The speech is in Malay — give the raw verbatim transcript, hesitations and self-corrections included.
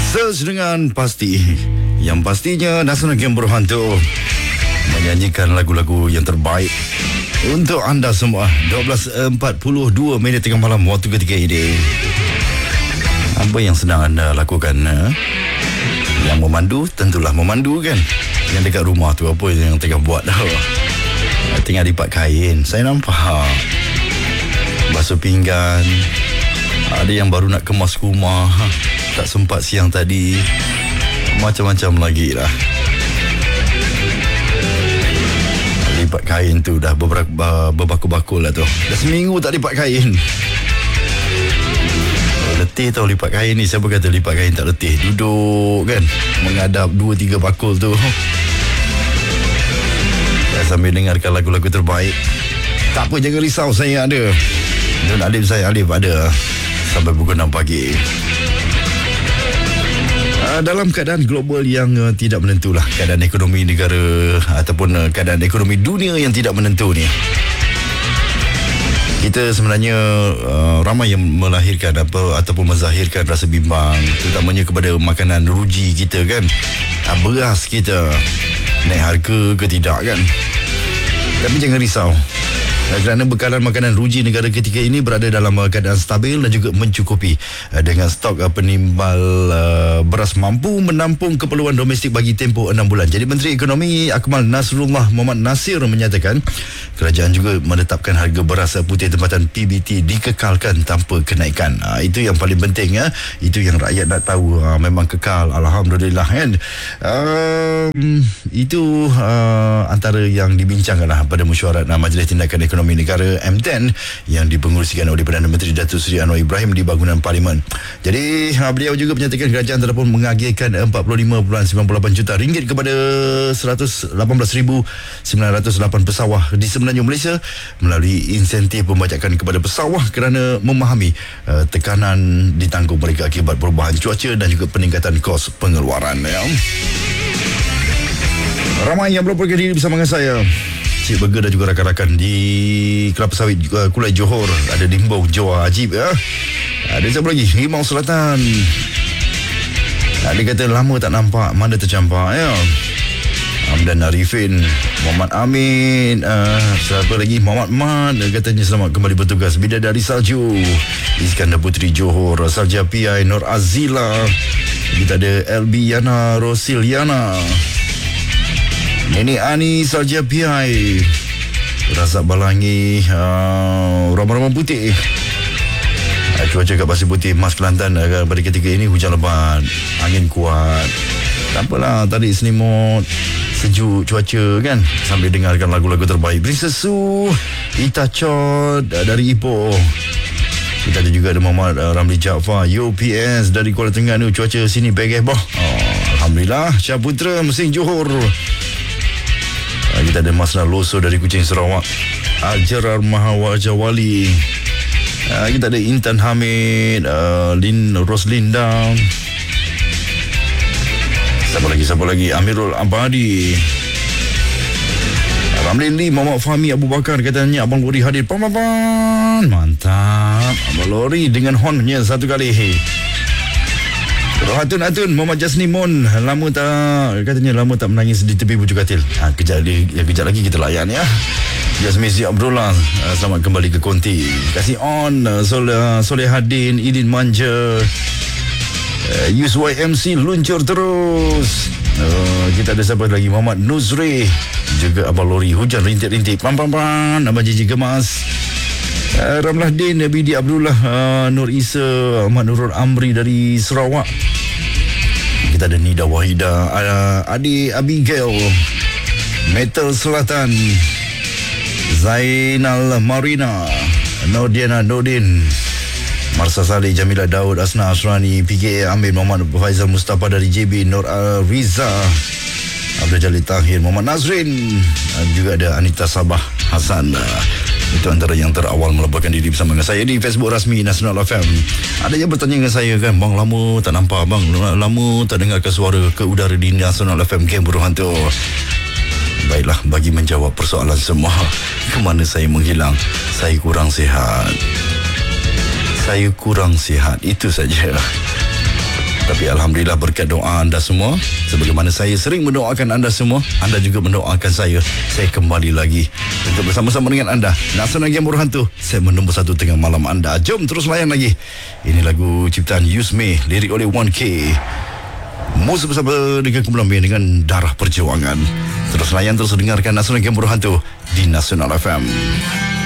Search dengan pasti. Yang pastinya Nasional Game Berhantu menyanyikan lagu-lagu yang terbaik untuk anda semua. dua belas empat puluh dua minit tengah malam waktu ketiga ini. Apa yang sedang anda lakukan? Eh? Yang memandu tentulah memandu kan. Yang dekat rumah tu apa yang tengah buat dah? Tengah lipat kain. Saya nampak basuh pinggan. Ada yang baru nak kemas rumah, tak sempat siang tadi. Macam-macam lagi lah. Lipat kain tu dah beberapa berbakul-bakul lah tu. Dah seminggu tak lipat kain. Letih tau lipat kain ni. Siapa kata lipat kain tak letih? Duduk kan, menghadap dua tiga bakul tu. Dan sambil dengarkan lagu-lagu terbaik. Tak apa, jangan risau, saya ada. Dan Alif saya, Alif ada sampai pukul enam pagi. Uh, dalam keadaan global yang uh, tidak menentu lah, keadaan ekonomi negara ataupun uh, keadaan ekonomi dunia yang tidak menentu ni, kita sebenarnya uh, ramai yang melahirkan apa ataupun menzahirkan rasa bimbang, terutamanya kepada makanan ruji kita kan. Uh, beras kita naik harga ke tidak kan. Tapi jangan risau, kerana bekalan makanan ruji negara ketika ini berada dalam keadaan stabil dan juga mencukupi dengan stok penimbal beras mampu menampung keperluan domestik bagi tempoh enam bulan. Jadi Menteri Ekonomi Akmal Nasrullah Muhammad Nasir menyatakan kerajaan juga menetapkan harga beras putih tempatan P B T dikekalkan tanpa kenaikan. Ha, itu yang paling penting ya. Itu yang rakyat nak tahu. Ha, memang kekal, alhamdulillah kan. Um, itu uh, antara yang dibincangkan lah pada mesyuarat uh, Majlis Tindakan Ekonomi Negara M sepuluh yang dipengerusikan oleh Perdana Menteri Datuk Seri Anwar Ibrahim di bangunan Parlimen. Jadi uh, beliau juga menyatakan kerajaan telah pun mengagihkan empat puluh lima perpuluhan sembilan puluh lapan juta ringgit kepada seratus lapan belas ribu sembilan ratus lapan pesawah di semenanjung Malaysia melalui insentif pembajakan kepada pesawah kerana memahami uh, tekanan ditanggung mereka akibat perubahan cuaca dan juga peningkatan kos pengeluaran ya. Ramai yang melaporkan diri bersama dengan saya, Cik Burger dan juga rakan-rakan di Kelapa Sawit uh, Kulai Johor. Ada Dimbau Jawa Ajib ya. Ada siapa lagi? Rimau Selatan. Dia kata lama tak nampak, mana tercampak ya. Hamdan Arifin, Muhammad Amin, uh, siapa lagi? Muhammad Mat, katanya selamat kembali bertugas. Bidadari Salju, Iskandar Putri Johor, Sarja P I Nur Azila. Kita ada L B Yana Rosiliana, Nenek Ani Sarja P I, Razak Balangi, uh, Ramah-Ramah Putih. uh, Cuaca kat Pasir Putih Mas Kelantan uh, pada ketika ini hujan lebat, angin kuat. Tak apalah, tarik selimut, sejuk cuaca kan, sambil dengarkan lagu-lagu terbaik. Princess Su, Ita Chod dari Ipoh. Kita ada juga ada Muhammad uh, Ramli Jaafar U P S dari Kuala Terengganu. Cuaca sini begeh boh. Oh, alhamdulillah. Syah Putra Mesing Johor. Uh, kita ada Masna Loso dari Kuching Sarawak. Aljarar Mahawajawali. Uh, kita ada Intan Hamid, uh, Lin Roslinda. Siapa lagi, siapa lagi? Amirul Abadi, Ramlin Lee, Muhammad Fahmi Abu Bakar. Katanya Abang Lori hadir. Pam, pam, pam. Mantap. Abang Lori dengan hornnya satu kali. Hatun-hatun Muhammad Jasni Mon. Lama tak, katanya lama tak menangis di tepi bujur katil. Ha, kejap, ya, kejap lagi kita layan ya. Jasmisi Abdullah, selamat kembali ke Konti. Kasih on Soleh, Soleh Hadin, Idin Manja. Uh, U S Y M C luncur terus. uh, Kita ada siapa lagi? Muhammad Nuzri, juga Abang Lori. Hujan rintik-rintik. Pam-pam-pam. Abang Jiji Gemas. uh, Ramlah Din, Bidi Abdullah, uh, Nur Isa, Ahmad Nurul Amri dari Sarawak. Kita ada Nida Wahida, uh, Adi Abigail, Metal Selatan, Zainal Marina, Nordiana Nordin, Marsa Saleh, Jamila Daud, Asna Asrani, P K A Amir, Muhammad Faizal Mustafa dari J B, Nur Riza, Abdul Jalil Tahir, Muhammad Nazrin, dan juga ada Anita Sabah Hasan. Itu antara yang terawal melaporkan diri bersama dengan saya di Facebook rasmi Nasional F M. Ada yang bertanya dengan saya kan, bang lama tak nampak, bang lama tak dengarkan suara ke udara di Nasional F M Game Berhantu. Baiklah, bagi menjawab persoalan semua, ke mana saya menghilang? Saya kurang sihat. Saya kurang sihat, itu saja. Tapi Alhamdulillah berkat doa anda semua, sebagaimana saya sering mendoakan anda semua, anda juga mendoakan saya. Saya kembali lagi untuk bersama-sama dengan anda. Nasional Game Berhantu, saya menembus satu tengah malam anda. Jom terus layan lagi. Ini lagu ciptaan Yusme, lirik oleh one K. Musuh bersama dengan kumpulan band dengan Darah Perjuangan. Terus layan, terus dengarkan Nasional Game Berhantu di Nasional F M.